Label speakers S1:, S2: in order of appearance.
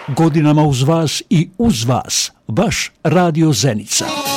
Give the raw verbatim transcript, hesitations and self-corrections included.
S1: Godinama uz vas i uz vas, vaš Radio Zenica.